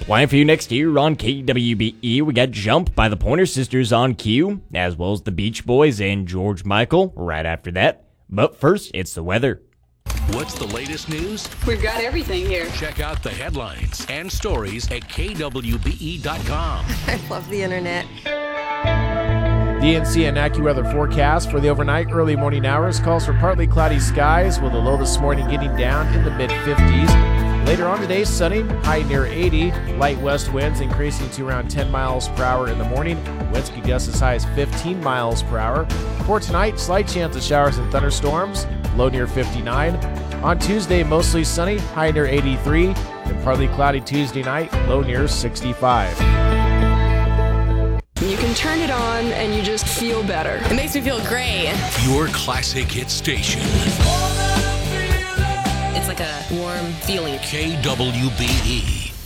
Playing for you next year on KWBE, we got Jump by the Pointer Sisters on cue, as well as the Beach Boys and George Michael right after that. But first, it's the weather. What's the latest news? We've got everything here. Check out the headlines and stories at kwbe.com. I love the internet. DNC and AccuWeather forecast for the overnight early morning hours calls for partly cloudy skies with a low this morning getting down in the mid-50s. Later on today, sunny, high near 80. Light west winds increasing to around 10 miles per hour in the morning. Winds could gust as high as 15 miles per hour. For tonight, slight chance of showers and thunderstorms, low near 59. On Tuesday, mostly sunny, high near 83. And partly cloudy Tuesday night, low near 65. You can turn it on and you just feel better. It makes me feel great. Your classic hit station. It's like a warm feeling. KWBE.